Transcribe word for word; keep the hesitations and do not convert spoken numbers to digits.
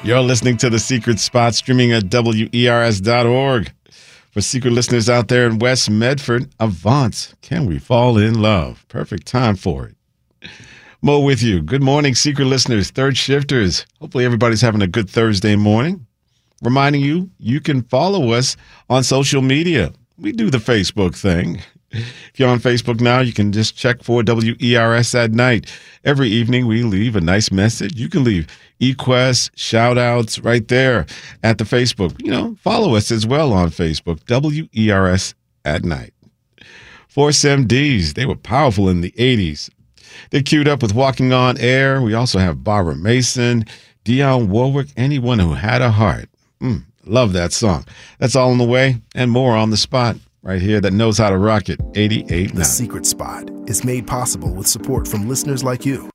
You're listening to The Secret Spot, streaming at W E R S dot org. For secret listeners out there in West Medford, Avant, Can We Fall in Love? Perfect time for it. Mo with you. Good morning, secret listeners, third shifters. Hopefully everybody's having a good Thursday morning. Reminding you, you can follow us on social media. We do the Facebook thing. If you're on Facebook now, you can just check for W E R S at night. Every evening, we leave a nice message. You can leave eQuests, shout-outs right there at the Facebook. You know, follow us as well on Facebook, W E R S at night. Force M Ds, they were powerful in the eighties. They're queued up with Walking on Air. We also have Barbara Mason, Dionne Warwick, anyone who had a heart. Mm, love that song. That's all on the way and more on the spot right here that knows how to rock it. eighty-eight point nine. The Secret Spot is made possible with support from listeners like you.